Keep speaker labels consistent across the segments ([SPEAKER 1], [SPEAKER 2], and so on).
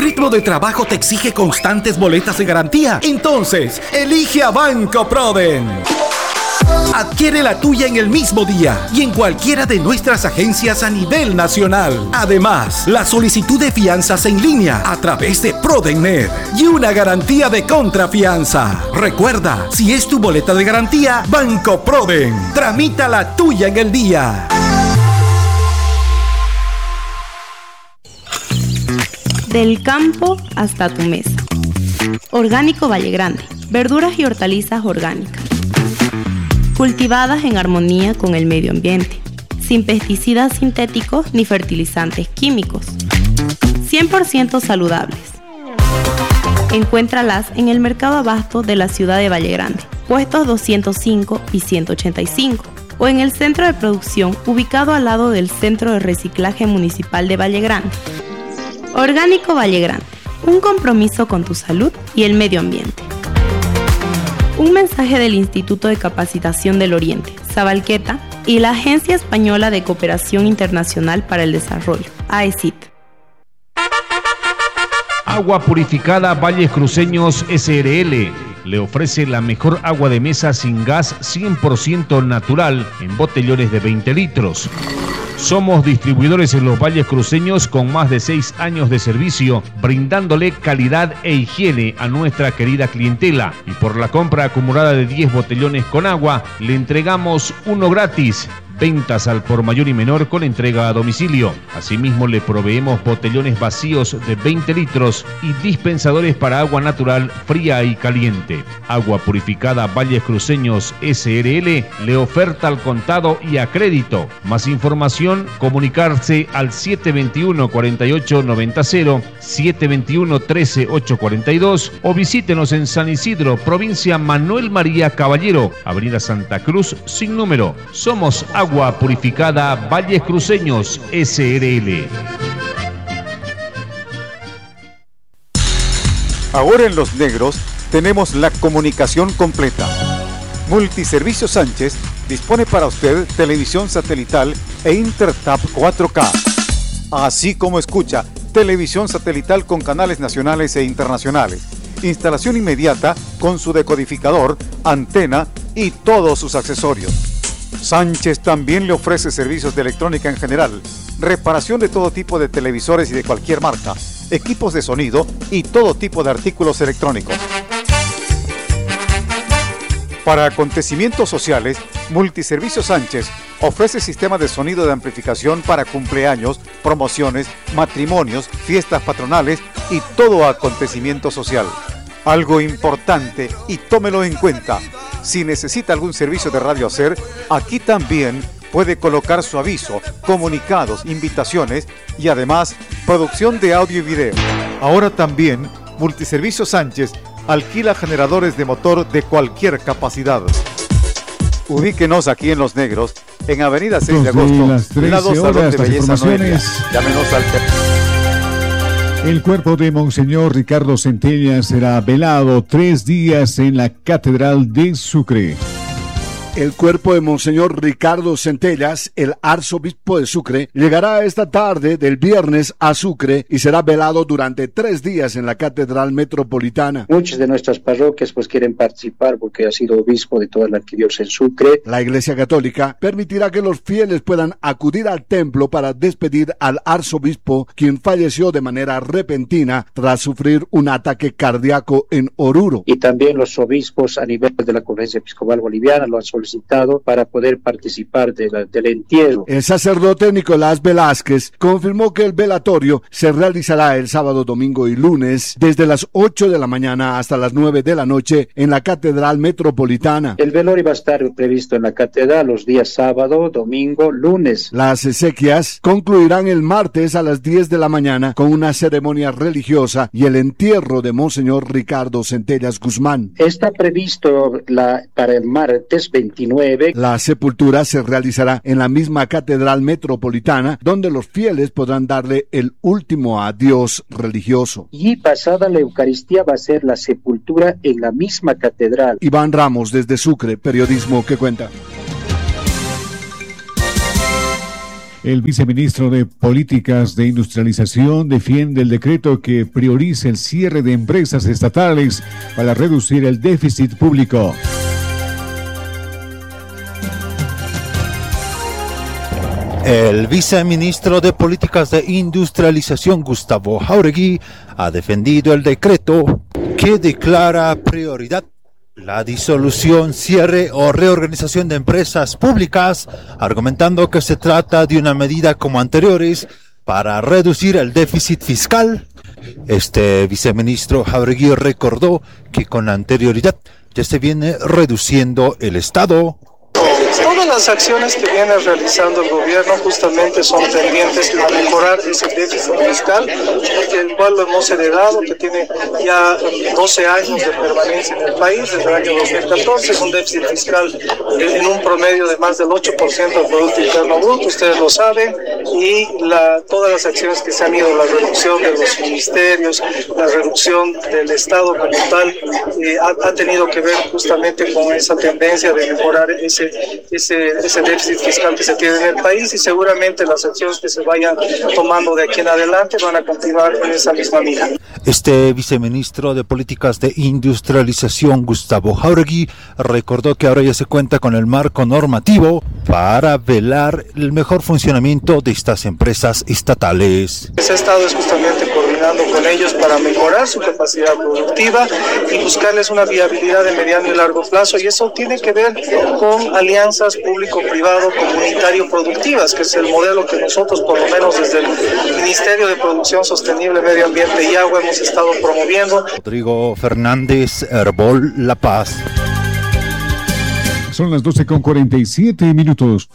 [SPEAKER 1] ritmo de trabajo te exige constantes boletas de garantía? Entonces, elige a Banco Proden. Adquiere la tuya en el mismo día y en cualquiera de nuestras agencias a nivel nacional. Además, la solicitud de fianzas en línea a través de ProdenNet y una garantía de contrafianza. Recuerda, si es tu boleta de garantía, Banco Proden. Tramita la tuya en el día.
[SPEAKER 2] Del campo hasta tu mesa. Orgánico Valle Grande. Verduras y hortalizas orgánicas. Cultivadas en armonía con el medio ambiente, sin pesticidas sintéticos ni fertilizantes químicos. 100% saludables. Encuéntralas en el Mercado Abasto de la ciudad de Valle Grande, puestos 205 y 185, o en el centro de producción ubicado al lado del Centro de Reciclaje Municipal de Valle Grande. Orgánico Valle Grande, un compromiso con tu salud y el medio ambiente. Un mensaje del Instituto de Capacitación del Oriente, Sabalqueta, y la Agencia Española de Cooperación Internacional para el Desarrollo, AECIT.
[SPEAKER 3] Agua Purificada Valles Cruceños SRL le ofrece la mejor agua de mesa sin gas 100% natural en botellones de 20 litros. Somos distribuidores en los Valles Cruceños con más de 6 años de servicio, brindándole calidad e higiene a nuestra querida clientela. Y por la compra acumulada de 10 botellones con agua, le entregamos uno gratis. Ventas al por mayor y menor con entrega a domicilio. Asimismo, le proveemos botellones vacíos de 20 litros y dispensadores para agua natural fría y caliente. Agua Purificada Valles Cruceños SRL le oferta al contado y a crédito. Más información, comunicarse al 721-4890, 721-13842 o visítenos en San Isidro, provincia Manuel María Caballero, Avenida Santa Cruz, sin número. Somos Agua Purificada Valles Cruceños SRL.
[SPEAKER 4] Ahora en Los Negros tenemos la comunicación completa. Multiservicios Sánchez dispone para usted televisión satelital e Intertap 4K. Así como escucha, televisión satelital con canales nacionales e internacionales. Instalación inmediata con su decodificador, antena y todos sus accesorios. Sánchez también le ofrece servicios de electrónica en general, reparación de todo tipo de televisores y de cualquier marca, equipos de sonido y todo tipo de artículos electrónicos. Para acontecimientos sociales, Multiservicios Sánchez ofrece sistema de sonido de amplificación para cumpleaños, promociones, matrimonios, fiestas patronales y todo acontecimiento social. Algo importante, y tómelo en cuenta, si necesita algún servicio de radio hacer, aquí también puede colocar su aviso, comunicados, invitaciones y además producción de audio y video. Ahora también Multiservicios Sánchez alquila generadores de motor de cualquier capacidad. Ubíquenos aquí en Los Negros, en Avenida 6 de Agosto, lado Salón de Belleza Noelia. Llámenos al
[SPEAKER 5] El cuerpo de Monseñor Ricardo Centellas será velado 3 días en la Catedral de Sucre.
[SPEAKER 6] El cuerpo de Monseñor Ricardo Centellas, el arzobispo de Sucre, llegará esta tarde del viernes a Sucre y será velado durante 3 días en la Catedral Metropolitana.
[SPEAKER 7] Muchas de nuestras parroquias quieren participar porque ha sido obispo de toda la arquidiócesis en Sucre.
[SPEAKER 6] La Iglesia Católica permitirá que los fieles puedan acudir al templo para despedir al arzobispo, quien falleció de manera repentina tras sufrir un ataque cardíaco en Oruro.
[SPEAKER 7] Y también los obispos a nivel de la Conferencia Episcopal Boliviana lo han solicitado para poder participar del entierro.
[SPEAKER 6] El sacerdote Nicolás Velázquez confirmó que el velatorio se realizará el sábado, domingo y lunes desde las 8 de la mañana hasta las 9 de la noche en la Catedral Metropolitana.
[SPEAKER 7] El velorio va a estar previsto en la catedral los días sábado, domingo, lunes.
[SPEAKER 6] Las exequias concluirán el martes a las 10 de la mañana con una ceremonia religiosa y el entierro de Monseñor Ricardo Centellas Guzmán.
[SPEAKER 7] Está previsto para el martes 29.
[SPEAKER 6] La sepultura se realizará en la misma Catedral Metropolitana, donde los fieles podrán darle el último adiós religioso.
[SPEAKER 7] Y pasada la Eucaristía va a ser la sepultura en la misma catedral.
[SPEAKER 6] Iván Ramos desde Sucre, periodismo que cuenta.
[SPEAKER 5] El viceministro de Políticas de Industrialización defiende el decreto que prioriza el cierre de empresas estatales para reducir el déficit público.
[SPEAKER 8] El viceministro de Políticas de Industrialización, Gustavo Jáuregui, ha defendido el decreto que declara prioridad la disolución, cierre o reorganización de empresas públicas, argumentando que se trata de una medida como anteriores para reducir el déficit fiscal. Este viceministro Jáuregui recordó que con anterioridad ya se viene reduciendo el Estado.
[SPEAKER 9] Todas las acciones que viene realizando el gobierno justamente son tendientes a mejorar ese déficit fiscal, el cual lo hemos heredado, que tiene ya 12 años de permanencia en el país, desde el año 2014, es un déficit fiscal en un promedio de más del 8% del Producto Interno Bruto, ustedes lo saben, y todas las acciones que se han ido, la reducción de los ministerios, la reducción del Estado como tal, ha tenido que ver justamente con esa tendencia de mejorar ese déficit fiscal que se tiene en el país, y seguramente las acciones que se vayan tomando de aquí en adelante van a continuar en esa misma línea.
[SPEAKER 8] Este viceministro de Políticas de Industrialización, Gustavo Jáuregui, recordó que ahora ya se cuenta con el marco normativo para velar el mejor funcionamiento de estas empresas estatales.
[SPEAKER 9] Se ha estado justamente coordinando con ellos para mejorar su capacidad productiva y buscarles una viabilidad de mediano y largo plazo, y eso tiene que ver con alianzas público-privado comunitario-productivas, que es el modelo que nosotros, por lo menos desde el Ministerio de Producción Sostenible, Medio Ambiente y Agua, hemos estado promoviendo.
[SPEAKER 8] Rodrigo Fernández, Herbol, La Paz.
[SPEAKER 5] Son las 12:47.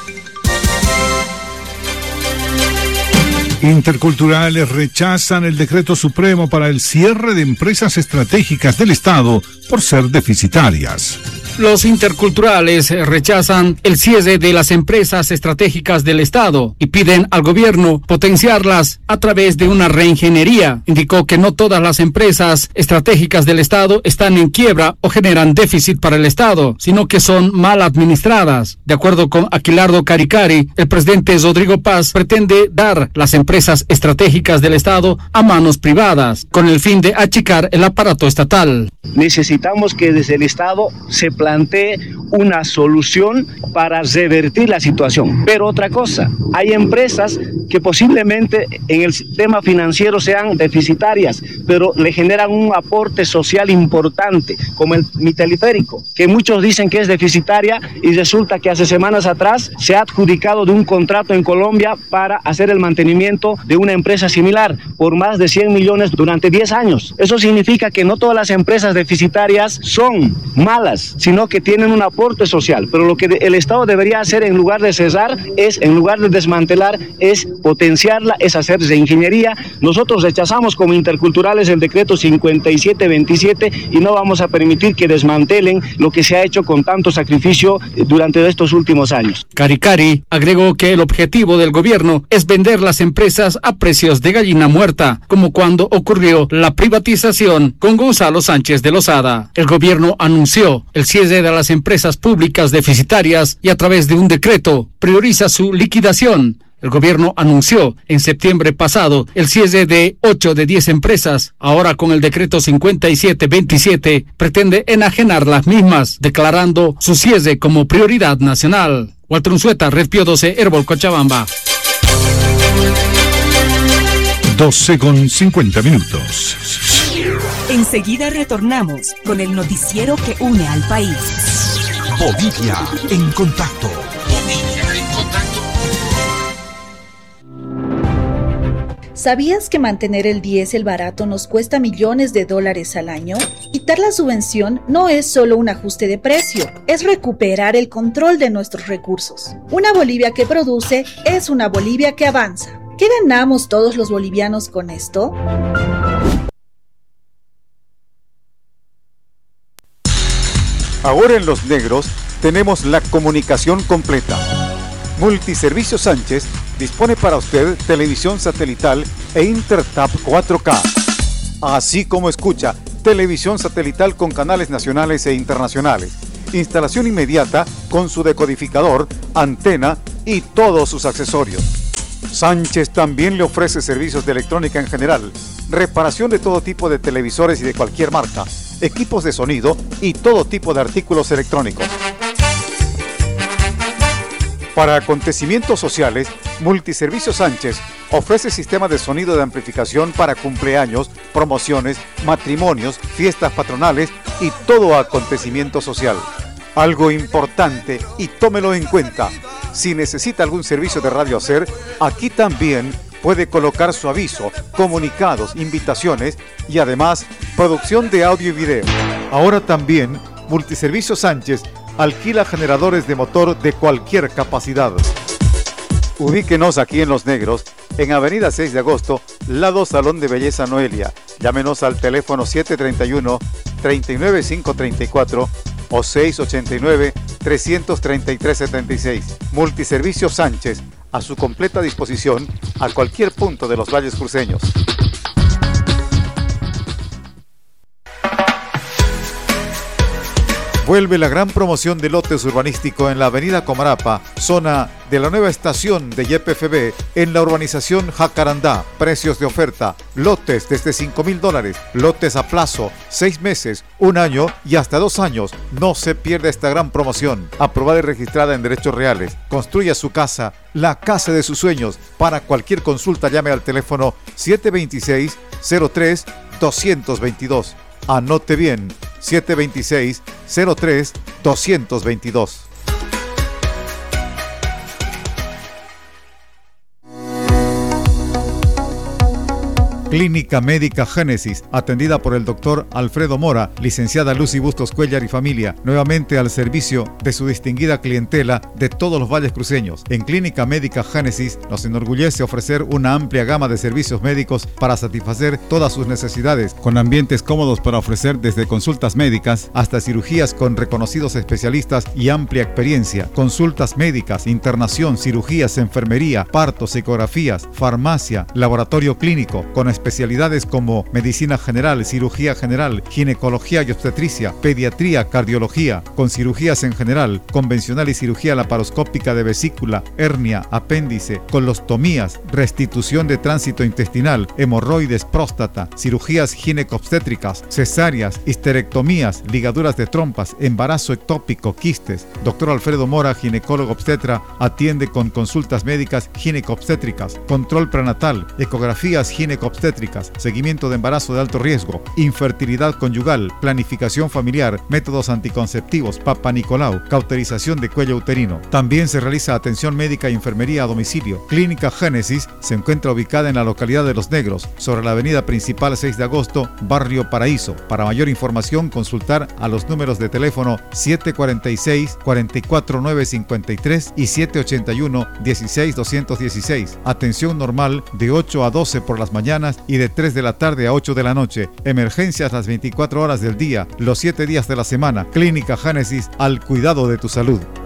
[SPEAKER 10] Interculturales rechazan el decreto supremo para el cierre de empresas estratégicas del Estado por ser deficitarias.
[SPEAKER 11] Los interculturales rechazan el cierre de las empresas estratégicas del Estado y piden al gobierno potenciarlas a través de una reingeniería. Indicó que no todas las empresas estratégicas del Estado están en quiebra o generan déficit para el Estado, sino que son mal administradas. De acuerdo con Aquilardo Caricari, el presidente Rodrigo Paz pretende dar las empresas estratégicas del Estado a manos privadas, con el fin de achicar el aparato estatal.
[SPEAKER 12] Necesitamos que desde el Estado se plantee una solución para revertir la situación. Pero otra cosa, hay empresas que posiblemente en el sistema financiero sean deficitarias, pero le generan un aporte social importante, como el Miteliférico, que muchos dicen que es deficitaria y resulta que hace semanas atrás se ha adjudicado de un contrato en Colombia para hacer el mantenimiento de una empresa similar por más de 100 millones durante 10 años. Eso significa que no todas las empresas deficitarias son malas, sino que tienen un aporte social, pero lo que el Estado debería hacer en lugar de cerrar, en lugar de desmantelar, es potenciarla, es hacer reingeniería. Nosotros rechazamos como interculturales el decreto 5727 y no vamos a permitir que desmantelen lo que se ha hecho con tanto sacrificio durante estos últimos años.
[SPEAKER 11] Caricari agregó que el objetivo del gobierno es vender las empresas a precios de gallina muerta, como cuando ocurrió la privatización con Gonzalo Sánchez de Lozada. El gobierno anunció el cierre de las empresas públicas deficitarias y a través de un decreto prioriza su liquidación. El gobierno anunció en septiembre pasado el cierre de 8 de 10 empresas. Ahora con el decreto 5727 pretende enajenar las mismas, declarando su cierre como prioridad nacional. Walter Unzueta, Red Pío 12, Herbol, Cochabamba.
[SPEAKER 10] 12:50.
[SPEAKER 13] Enseguida retornamos con el noticiero que une al país.
[SPEAKER 1] Bolivia en contacto.
[SPEAKER 14] ¿Sabías que mantener el diésel barato nos cuesta millones de dólares al año? Quitar la subvención no es solo un ajuste de precio, es recuperar el control de nuestros recursos. Una Bolivia que produce es una Bolivia que avanza. ¿Qué ganamos todos los bolivianos con esto?
[SPEAKER 4] Ahora en Los Negros tenemos la comunicación completa. Multiservicios Sánchez dispone para usted televisión satelital e Intertap 4K. Así como escucha, televisión satelital con canales nacionales e internacionales. Instalación inmediata con su decodificador, antena, y todos sus accesorios. Sánchez también le ofrece servicios de electrónica en general, reparación de todo tipo de televisores y de cualquier marca, equipos de sonido y todo tipo de artículos electrónicos. Para acontecimientos sociales, Multiservicios Sánchez ofrece sistema de sonido de amplificación para cumpleaños, promociones, matrimonios, fiestas patronales y todo acontecimiento social. Algo importante, y tómelo en cuenta: si necesita algún servicio de radio hacer, aquí también puede colocar su aviso, comunicados, invitaciones y además producción de audio y video. Ahora también Multiservicios Sánchez alquila generadores de motor de cualquier capacidad. Ubíquenos aquí en Los Negros, en Avenida 6 de Agosto, lado Salón de Belleza Noelia. Llámenos al teléfono 731-39534 o 689-333-76. Multiservicios Sánchez, a su completa disposición a cualquier punto de los valles cruceños. Vuelve la gran promoción de lotes urbanístico en la avenida Comarapa, zona de la nueva estación de YPFB, en la urbanización Jacarandá. Precios de oferta: lotes desde $5,000, lotes a plazo, 6 meses, 1 año y hasta 2 años. No se pierda esta gran promoción. Aprobada y registrada en derechos reales. Construya su casa, la casa de sus sueños. Para cualquier consulta llame al teléfono 726-03-222. Anote bien, 726-03-222. Clínica Médica Génesis, atendida por el doctor Alfredo Mora, licenciada Lucy Bustos Cuellar y familia, nuevamente al servicio de su distinguida clientela de todos los valles cruceños. En Clínica Médica Génesis nos enorgullece ofrecer una amplia gama de servicios médicos para satisfacer todas sus necesidades, con ambientes cómodos para ofrecer desde consultas médicas hasta cirugías con reconocidos especialistas y amplia experiencia, consultas médicas, internación, cirugías, enfermería, partos, ecografías, farmacia, laboratorio clínico, con especialidades como medicina general, cirugía general, ginecología y obstetricia, pediatría, cardiología, con cirugías en general, convencional y cirugía laparoscópica de vesícula, hernia, apéndice, colostomías, restitución de tránsito intestinal, hemorroides, próstata, cirugías ginecobstétricas, cesáreas, histerectomías, ligaduras de trompas, embarazo ectópico, quistes. Doctor Alfredo Mora, ginecólogo obstetra, atiende con consultas médicas ginecobstétricas, control prenatal, ecografías ginecobstétricas, seguimiento de embarazo de alto riesgo, infertilidad conyugal, planificación familiar, métodos anticonceptivos, Papa Nicolau, cauterización de cuello uterino. También se realiza atención médica y enfermería a domicilio. Clínica Génesis se encuentra ubicada en la localidad de Los Negros, sobre la avenida principal 6 de agosto, barrio Paraíso. Para mayor información, consultar a los números de teléfono 746-44953 y 781-16216. Atención normal de 8 a 12 por las mañanas y de 3 de la tarde a 8 de la noche. Emergencias las 24 horas del día, los 7 días de la semana. Clínica Génesis, al cuidado de tu salud.